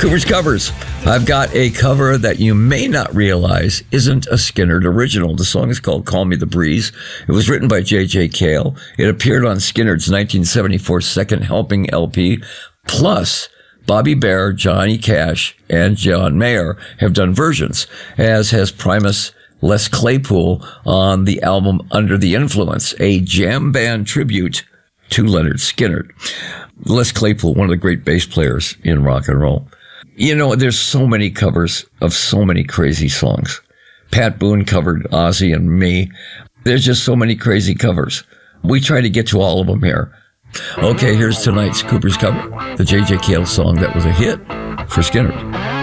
Cooper's Covers. I've got a cover that you may not realize isn't a Skynyrd original. The song is called Call Me the Breeze. It was written by J.J. Cale. It appeared on Skynyrd's 1974 Second Helping LP. Plus, Bobby Bare, Johnny Cash, and John Mayer have done versions, as has Primus Les Claypool on the album Under the Influence, a jam band tribute to Lynyrd Skynyrd. Les Claypool, one of the great bass players in rock and roll. You know, there's so many covers of so many crazy songs. Pat Boone covered Ozzy and me. There's just so many crazy covers. We try to get to all of them here. Okay, here's tonight's Cooper's cover, the J.J. Cale song that was a hit for Skynyrd.